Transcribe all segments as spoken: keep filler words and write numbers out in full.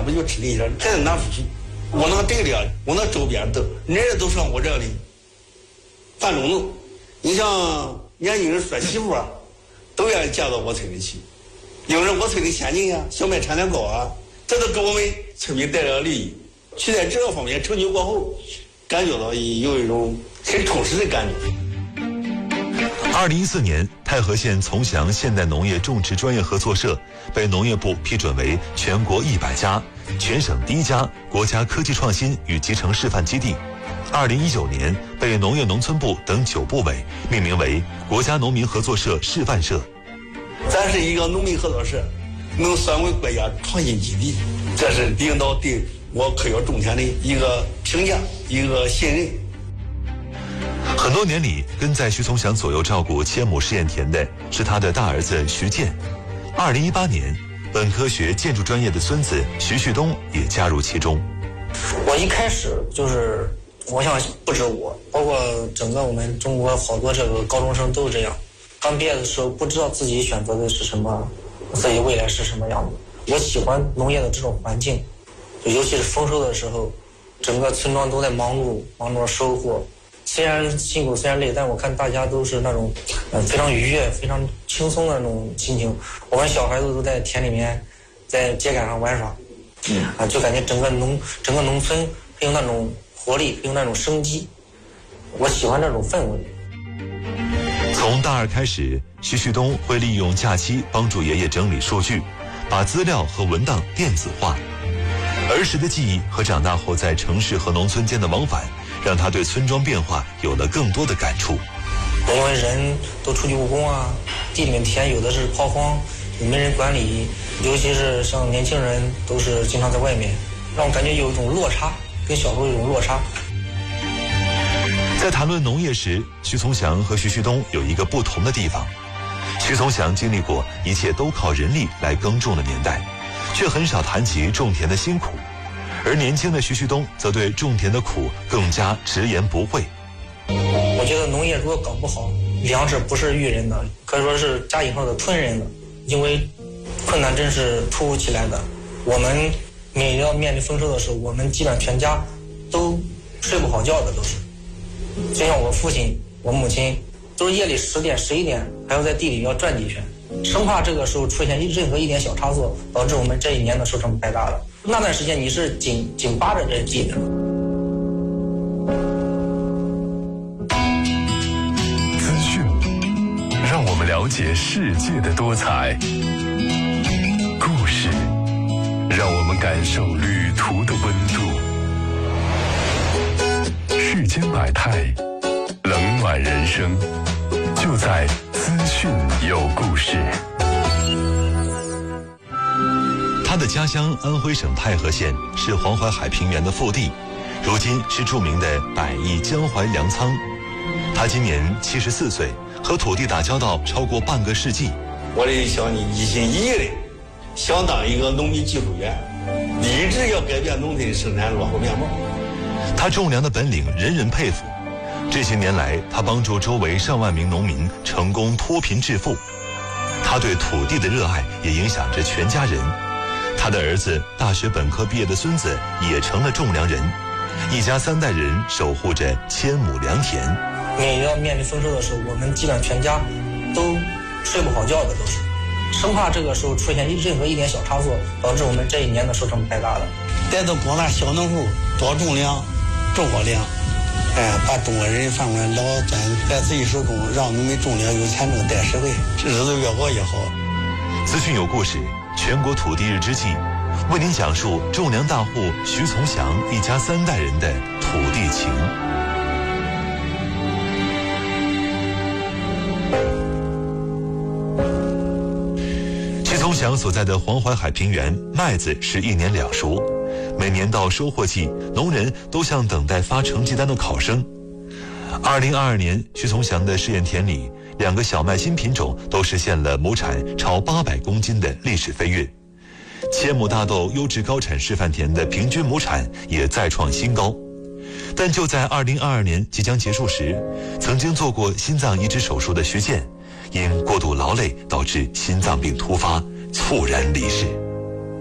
不就吃那些，还得拿出去。我那队里啊，我那周边都人人都上我这里办种子。你像年轻人说媳妇啊，都愿意嫁到我村里去。有人我村里先进呀，小麦产量高啊，这都给我们村民带来了利益。去在这个方面成就过后，感觉到有一种很充实的感觉。 二零一四年，太和县从祥现代农业种植专业合作社被农业部批准为全国一百家、全省第一家国家科技创新与集成示范基地。二零一九年，被农业农村部等九部委命名为国家农民合作社示范社。 咱是一个农民合作社，能算为国家创新基地，这是领导对我科学种田的一个评价，一个信任。 很多年里，跟在徐从祥左右照顾千亩试验田的是他的大儿子徐建。二零一八年，本科学建筑专业的孙子徐旭东也加入其中。 我一开始就是，我想不止我，包括整个我们中国好多这个高中生都是这样。刚毕业的时候不知道自己选择的是什么，自己未来是什么样子。我喜欢农业的这种环境，尤其是丰收的时候，整个村庄都在忙碌，忙着收获。虽然辛苦，虽然累，但我看大家都是那种，呃，非常愉悦、非常轻松的那种心情。我们小孩子都在田里面，在秸秆上玩耍，嗯，啊，就感觉整个农整个农村很有那种活力，很有那种生机。我喜欢这种氛围。 从大二开始，徐旭东会利用假期帮助爷爷整理数据，把资料和文档电子化。儿时的记忆和长大后在城市和农村间的往返，让他对村庄变化有了更多的感触。 因为人都出去务工啊，地里面田有的是抛荒，也没人管理，尤其是像年轻人都是经常在外面，让我感觉有一种落差，跟小时候有一种落差。 在谈论农业时，徐从祥和徐旭东有一个不同的地方。徐从祥经历过一切都靠人力来耕种的年代，却很少谈及种田的辛苦，而年轻的徐旭东则对种田的苦更加直言不讳。 我觉得农业如果搞不好，粮食不是育人的，可以说是加引号的吞人的，因为困难真是突如其来的。我们每要面临丰收的时候，我们基本上全家都睡不好觉的，都是。就像我父亲、我母亲，都是夜里十点、十一点还要在地里要转几圈，生怕这个时候出现任何一点小差错，导致我们这一年的收成白搭了。那段时间你是紧紧扒着这地的。 资讯让我们了解世界的多彩，故事让我们感受旅途的温度。世间百态，冷暖人生，就在资讯有故事。 他的家乡安徽省太和县是黄淮海平原的腹地，如今是著名的百亿江淮粮仓。他今年七十四岁，和土地打交道超过半个世纪。 我的想你一心一意的想当一个农民技术员，立志要改变农村生产落后面貌。 他种粮的本领人人佩服，这些年来他帮助周围上万名农民成功脱贫致富。他对土地的热爱也影响着全家人，他的儿子大学本科毕业的孙子也成了种粮人，一家三代人守护着千亩良田。 每要面临丰收的时候，我们基本上全家都睡不好觉的，都是生怕这个时候出现任何一点小差错，导致我们这一年的收成白搭了。 带动广大小农户多种粮，种好粮，哎，把中国人反过来老咱在自己手中，让农民种粮有钱挣，带社会，日子越过越好。 资讯有故事，全国土地日之际，为您讲述种粮大户徐从祥一家三代人的土地情。徐从祥所在的黄淮海平原，麦子是一年两熟。每年到收获季，农人都像等待发成绩单的考生。二零二二年，徐从祥的试验田里，两个小麦新品种都实现了亩产超八百公斤的历史飞跃。千亩大豆优质高产示范田的平均亩产也再创新高。但就在二零二二年即将结束时，曾经做过心脏移植手术的徐建，因过度劳累导致心脏病突发，猝然离世。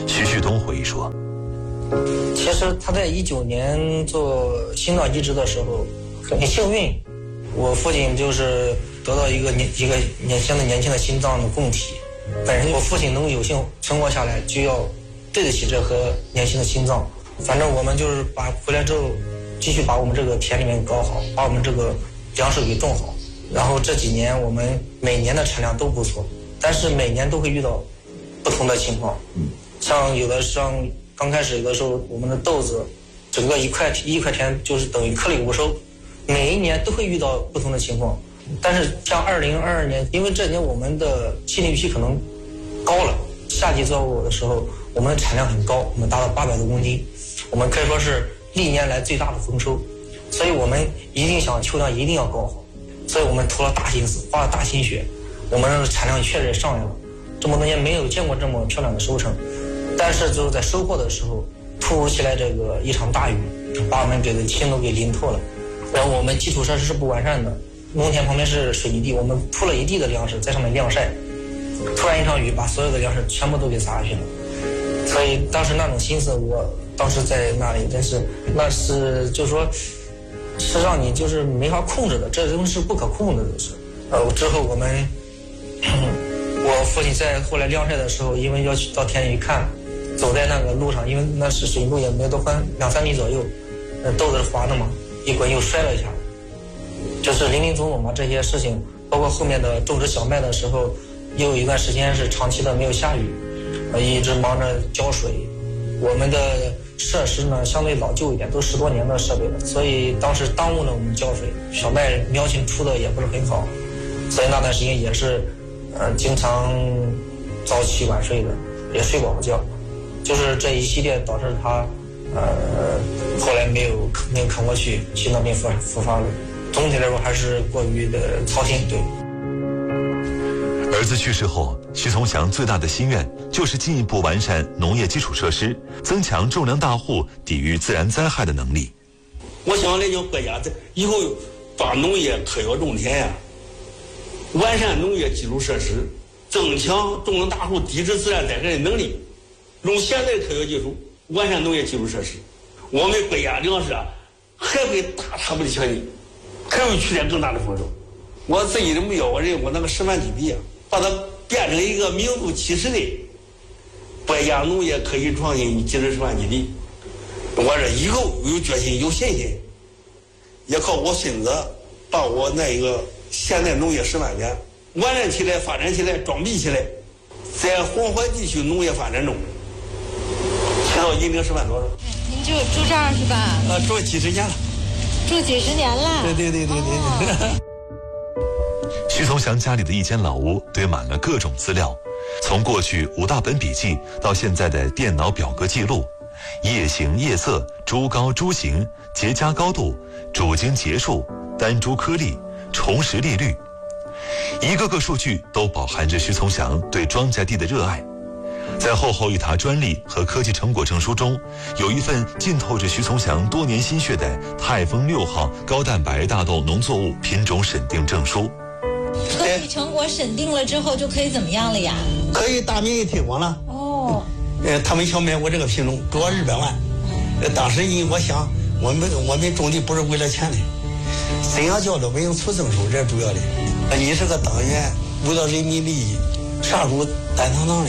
徐旭东回忆说：“ 其实他在一九年做心脏移植的时候很幸运，我父亲就是得到一个年一个年相对年轻的心脏的供体，本身我父亲能有幸存活下来，就要对得起这颗年轻的心脏。反正我们就是把回来之后，继续把我们这个田里面搞好，把我们这个粮食给种好。然后这几年我们每年的产量都不错，但是每年都会遇到不同的情况。像有的像刚开始有的时候，我们的豆子整个一块一块田就是等于颗粒无收，每一年都会遇到不同的情况。但是像二零二二年，因为这年我们的气力预期可能高了，夏季作物的时候我们的产量很高，我们达到八百多公斤，我们可以说是历年来最大的丰收，所以我们一定想秋粮一定要搞好，所以我们投了大心思，花了大心血，我们的产量确实也上来了，这么多年没有见过这么漂亮的收成。但是就是在收获的时候，突如其来这个一场大雨，把我们给的天都给淋透了。然后我们基础设施是不完善的，农田旁边是水泥地，我们铺了一地的粮食在上面晾晒，突然一场雨把所有的粮食全部都给洒下去了。所以当时那种心思，我当时在那里真是，那是就是说是让你就是没法控制的，这东西是不可控的，就是呃之后我们我父亲在后来晾晒的时候，因为要去到田里看，走在那个路上，因为那是水泥路，也没多宽，两三米左右，那豆子是滑的嘛，一滚又摔了一下，就是林林总总嘛这些事情，包括后面的种植小麦的时候，又有一段时间是长期的没有下雨，呃，一直忙着浇水，我们的设施呢相对老旧一点，都十多年的设备了，所以当时耽误了我们浇水，小麦苗情出的也不是很好，所以那段时间也是，呃，经常早起晚睡的，也睡不好觉，就是这一系列导致他，呃，后来没有没有扛过去，心脏病复复发了。总体来说还是过于的操心，对。 儿子去世后，徐从祥最大的心愿就是进一步完善农业基础设施，增强种粮大户抵御自然灾害的能力。 我想来讲国家在以后把农业科学种田呀，完善农业基础设施，增强种粮大户抵制自然灾害的能力，用现代科学技术完善农业基础设施，我们国家粮食啊还会大差不离前进，还会取得更大的丰收。我自己的目标，我认为我那个示范基地啊，把它变成一个名副其实的国家农业科技创新技术示范基地。我这以后有决心有信心，也靠我孙子把我那一个现代农业示范点完善起来、发展起来、装备起来，在黄淮地区农业发展中起到一定示范作用。 您就住这儿是吧？ 呃，住几十年了。 住几十年了。 对对对对对。 哦徐从祥家里的一间老屋堆满了各种资料，从过去五大本笔记到现在的电脑表格记录，叶形叶色、株高株形、结荚高度、主茎节数、单株颗粒、重实粒率，一个个数据都饱含着徐从祥对庄稼地的热爱。在厚厚一沓专利和科技成果证书中，有一份浸透着徐从祥多年心血的泰丰六号高蛋白大豆农作物品种审定证书。 科技成果审定了之后就可以怎么样了呀？ 可以大面积推广了。 哦。 呃，他们想买我这个品种，给我二百万。呃，当时因为我想，我们我们种地不是为了钱的，怎样叫做文营出增收，这是主要的。你是个党员，为了人民利益，啥时候担当当的？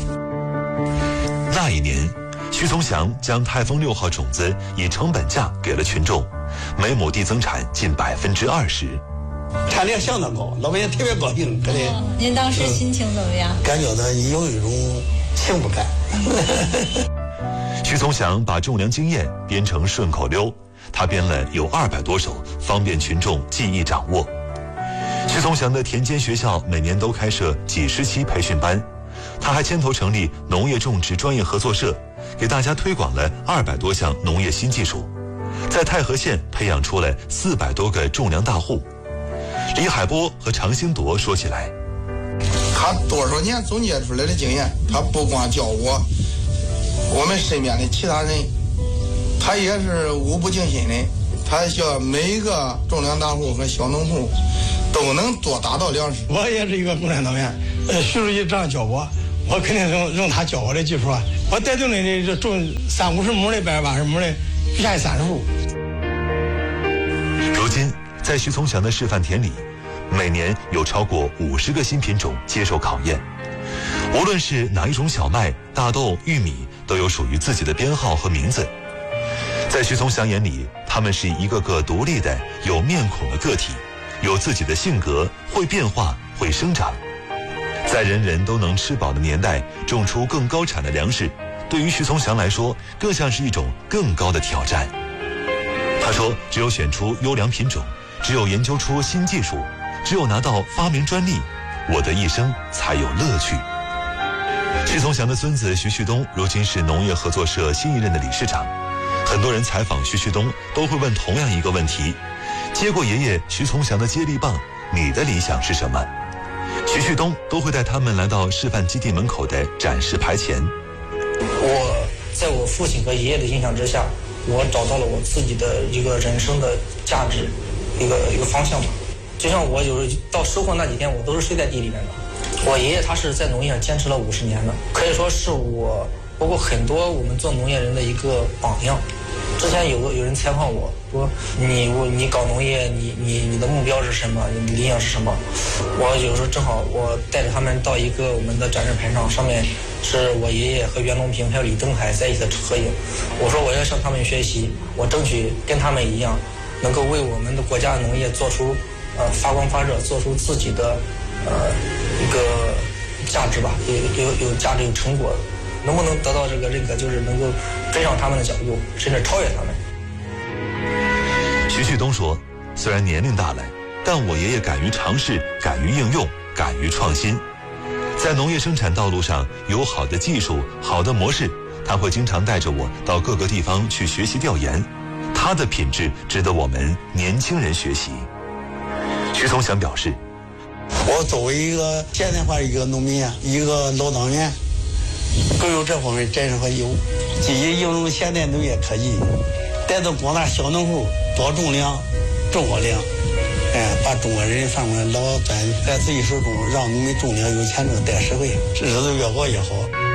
那一年，徐从祥将泰丰六号种子以成本价给了群众，每亩地增产近百分之二十。 产量相当高，老百姓特别高兴，可得、 哦。您当时心情怎么样？ 嗯、感觉到有一种幸福感。 徐从祥把种粮经验编成顺口溜，他编了有二百多首，方便群众记忆掌握。徐从祥的田间学校每年都开设几十期培训班，他还牵头成立农业种植专业合作社，给大家推广了二百多项农业新技术，在太和县培养出了四百多个种粮大户。李海波和常兴铎说起来， 他多少年总结出来的经验，他不光教我，我们身边的其他人，他也是无不尽心的。他想每一个种粮大户和小农户都能多打到粮食。 我也是一个共产党员，呃，徐书记这样教我，我肯定用用他教我的技术啊， 我带动的这种三五十亩的、百八十亩的，余下三十户。 如今，在徐从祥的示范田里，每年有超过五十个新品种接受考验。无论是哪一种小麦、大豆、玉米，都有属于自己的编号和名字。在徐从祥眼里，他们是一个个独立的、有面孔的个体，有自己的性格，会变化，会生长。在人人都能吃饱的年代，种出更高产的粮食，对于徐从祥来说，更像是一种更高的挑战。他说，只有选出优良品种，只有研究出新技术，只有拿到发明专利，我的一生才有乐趣。徐从祥的孙子徐旭东如今是农业合作社新一任的理事长。很多人采访徐旭东都会问同样一个问题：接过爷爷徐从祥的接力棒，你的理想是什么？徐旭东都会带他们来到示范基地门口的展示牌前。 我在我父亲和爷爷的影响之下，我找到了我自己的一个人生的价值，一个一个方向吧。就像我有时候到收获那几天，我都是睡在地里面的。我爷爷他是在农业上坚持了五十年的，可以说是我包括很多我们做农业人的一个榜样。之前有个有人采访我说，你我你搞农业，你你你的目标是什么？你理想是什么？我有时候正好我带着他们到一个我们的展示牌上，上面是我爷爷和袁隆平还有李登海在一起的合影。我说我要向他们学习，我争取跟他们一样，能够为我们的国家的农业做出呃发光发热，做出自己的呃一个价值吧，有有有价值有成果。能不能得到这个认可，就是能够跟上他们的脚步，甚至超越他们。 徐旭东说，虽然年龄大了，但我爷爷敢于尝试，敢于应用，敢于创新。在农业生产道路上有好的技术，好的模式，他会经常带着我到各个地方去学习调研，他的品质值得我们年轻人学习。徐从祥表示， 我作为一个现代化的一个农民啊，一个老党员，更有这方面战胜和义务，积极应用现代农业科技，带动广大小农户多种粮、种好粮，哎，把中国人上面老端在自己手中，让农民种粮有钱挣，带实惠，日子越过越好。